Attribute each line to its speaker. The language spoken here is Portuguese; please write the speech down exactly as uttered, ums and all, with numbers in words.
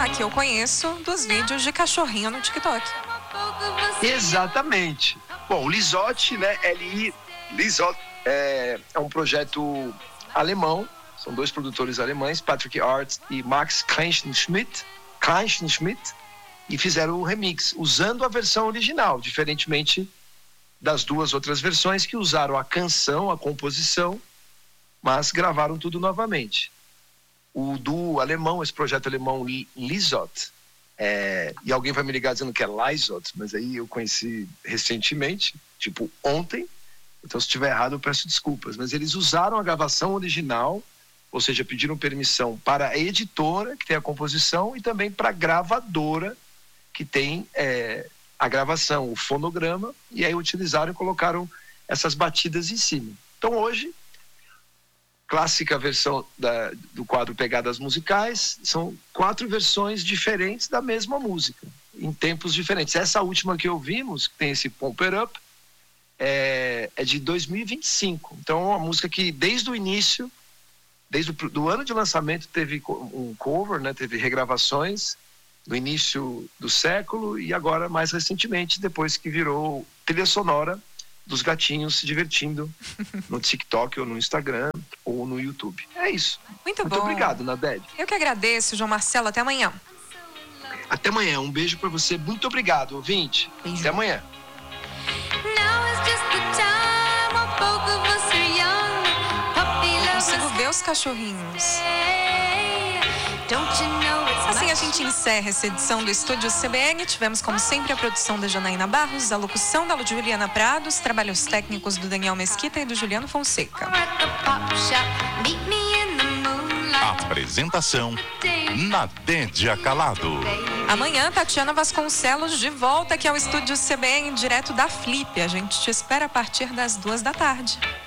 Speaker 1: a que eu conheço dos vídeos de cachorrinho no TikTok.
Speaker 2: Exatamente. Bom, o Lizotte, né, L I Lizotte, é, é um projeto alemão, são dois produtores alemães, Patrick Art e Max Kleinschmidt, Kleinschmidt, e fizeram o remix, usando a versão original, diferentemente das duas outras versões que usaram a canção, a composição, mas gravaram tudo novamente. O do alemão, esse projeto alemão Lizotte, é, e alguém vai me ligar dizendo que é Lizotte, mas aí eu conheci recentemente, tipo ontem, então se estiver errado eu peço desculpas, mas eles usaram a gravação original, ou seja, pediram permissão para a editora, que tem a composição, e também para a gravadora, que tem é, a gravação, o fonograma, e aí utilizaram e colocaram essas batidas em cima. Então hoje, clássica versão da, do quadro Pegadas Musicais, são quatro versões diferentes da mesma música, em tempos diferentes. Essa última que ouvimos, que tem esse Pump It Up, é, é de dois mil e vinte e cinco. Então é uma música que desde o início, desde o do ano de lançamento, teve um cover, né, teve regravações, no início do século e agora mais recentemente, depois que virou trilha sonora dos gatinhos se divertindo no TikTok ou no Instagram ou no YouTube. É isso.
Speaker 1: Muito,
Speaker 2: Muito
Speaker 1: bom.
Speaker 2: obrigado, Nadege.
Speaker 1: Eu que agradeço, João Marcelo. Até amanhã.
Speaker 2: Até amanhã. Um beijo pra você. Muito obrigado, ouvinte.
Speaker 1: Beijo.
Speaker 2: Até amanhã.
Speaker 1: Eu consigo ver os cachorrinhos. Assim a gente encerra essa edição do Estúdio C B N. Tivemos, como sempre, a produção da Janaína Barros, a locução da Juliana Prados, trabalhos técnicos do Daniel Mesquita e do Juliano Fonseca.
Speaker 3: Apresentação Nadédia Calado.
Speaker 1: Amanhã, Tatiana Vasconcelos de volta aqui ao Estúdio C B N, direto da Flip. A gente te espera a partir das duas da tarde.